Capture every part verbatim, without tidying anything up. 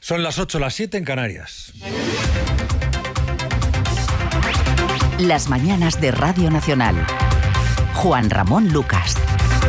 Son las ocho, las siete en Canarias. Las mañanas de Radio Nacional. Juan Ramón Lucas.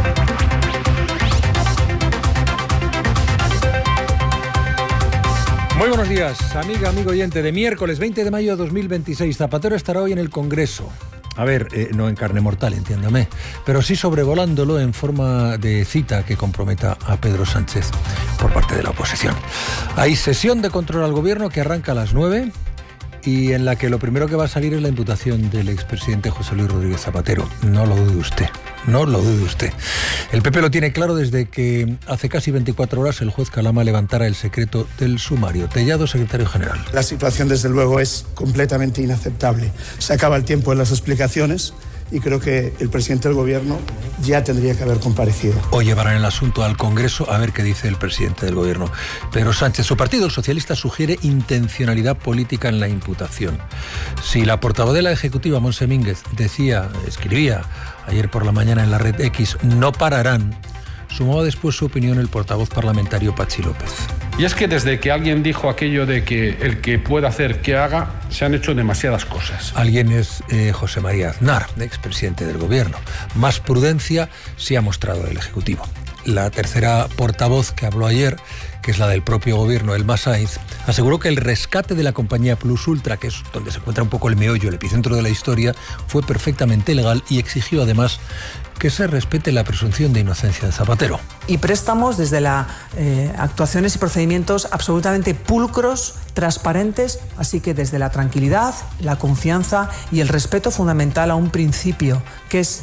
Muy buenos días, amiga, amigo oyente. De miércoles veinte de mayo de dos mil veintiséis, Zapatero estará hoy en el Congreso. A ver, eh, no en carne mortal, entiéndame, pero sí sobrevolándolo en forma de cita que comprometa a Pedro Sánchez por parte de la oposición. Hay sesión de control al gobierno que arranca a las nueve y en la que lo primero que va a salir es la imputación del expresidente José Luis Rodríguez Zapatero. No lo dude usted, no lo dude usted. El P P lo tiene claro desde que hace casi veinticuatro horas el juez Calama levantara el secreto del sumario. Tellado, secretario general. La situación, desde luego, es completamente inaceptable. Se acaba el tiempo en las explicaciones y creo que el presidente del gobierno ya tendría que haber comparecido. Hoy llevarán el asunto al Congreso a ver qué dice el presidente del gobierno, Pedro Sánchez. Su partido, el socialista, sugiere intencionalidad política en la imputación. Si la portavoz de la Ejecutiva, Montse Mínguez, decía, escribía ayer por la mañana en la red X, no pararán, sumaba después su opinión el portavoz parlamentario Pachi López. Y es que desde que alguien dijo aquello de que el que pueda hacer que haga, se han hecho demasiadas cosas. Alguien es eh, José María Aznar, expresidente del gobierno. Más prudencia sí ha mostrado el Ejecutivo. La tercera portavoz que habló ayer, que es la del propio gobierno, Elma Sainz, aseguró que el rescate de la compañía Plus Ultra, que es donde se encuentra un poco el meollo, el epicentro de la historia, fue perfectamente legal y exigió además que se respete la presunción de inocencia de Zapatero. Y préstamos desde las eh, actuaciones y procedimientos absolutamente pulcros, transparentes, así que desde la tranquilidad, la confianza y el respeto fundamental a un principio que es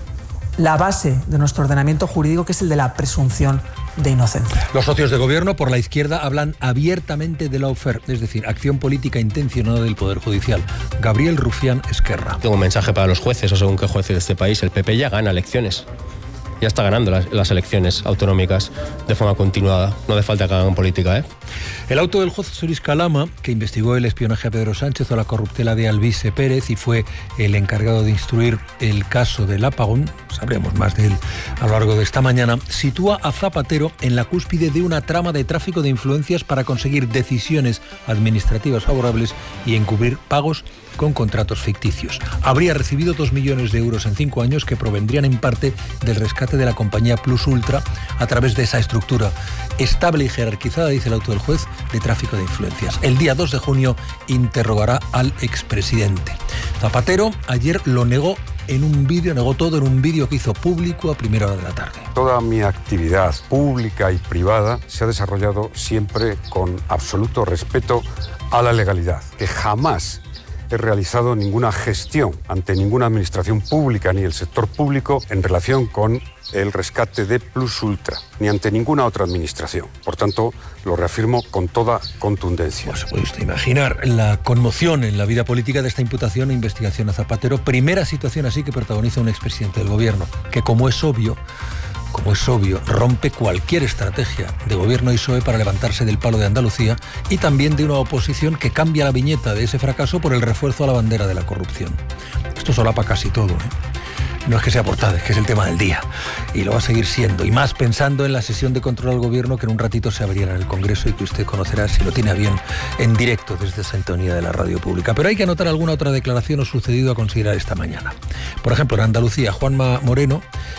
la base de nuestro ordenamiento jurídico, que es el de la presunción de inocencia. Los socios de gobierno por la izquierda hablan abiertamente de lawfare, es decir, acción política intencionada del Poder Judicial. Gabriel Rufián Esquerra. Tengo un mensaje para los jueces, o según qué jueces de este país. El P P ya gana elecciones. Ya está ganando las, las elecciones autonómicas de forma continuada. No hace falta que hagan política, ¿eh? El auto del juez Luis Calama, que investigó el espionaje a Pedro Sánchez o la corruptela de Alvise Pérez y fue el encargado de instruir el caso del apagón, sabremos más de él a lo largo de esta mañana, sitúa a Zapatero en la cúspide de una trama de tráfico de influencias para conseguir decisiones administrativas favorables y encubrir pagos con contratos ficticios. Habría recibido dos millones de euros en cinco años que provendrían en parte del rescate de la compañía Plus Ultra a través de esa estructura estable y jerarquizada, dice el auto del juez, de tráfico de influencias. El día dos de junio interrogará al expresidente. Zapatero ayer lo negó en un vídeo, negó todo en un vídeo que hizo público a primera hora de la tarde. Toda mi actividad pública y privada se ha desarrollado siempre con absoluto respeto a la legalidad, que jamás he realizado ninguna gestión ante ninguna administración pública ni el sector público en relación con el rescate de Plus Ultra, ni ante ninguna otra administración. Por tanto, lo reafirmo con toda contundencia. Pues se puede usted imaginar la conmoción en la vida política de esta imputación e investigación a Zapatero. Primera situación así que protagoniza un expresidente del gobierno, que como es obvio, como es obvio, rompe cualquier estrategia de gobierno y P S O E para levantarse del palo de Andalucía y también de una oposición que cambia la viñeta de ese fracaso por el refuerzo a la bandera de la corrupción. Esto solapa casi todo, ¿eh? No es que sea portada, es que es el tema del día. Y lo va a seguir siendo. Y más pensando en la sesión de control al gobierno que en un ratito se abrirá en el Congreso y que usted conocerá, si lo tiene a bien, en directo desde sintonía de la radio pública. Pero hay que anotar alguna otra declaración o sucedido a considerar esta mañana. Por ejemplo, en Andalucía, Juanma Moreno